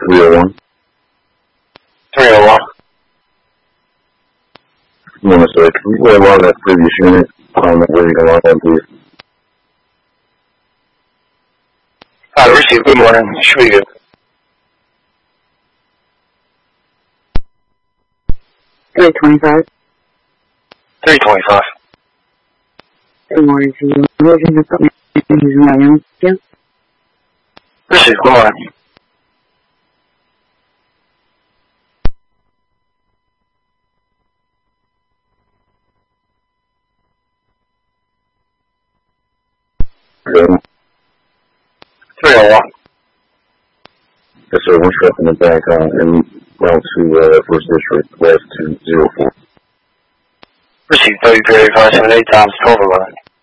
301. 301. Good morning, sir. Can you log that previous unit? Where you can log on, please? Receive. Good morning. Should be good. 325. 325. Good morning to you. Emergency equipment using my own skin. Receive. Good morning. Okay. 301. Yes, sir. One truck in the back and route to First District West to 04. Receive. 30 period 578 times 1211.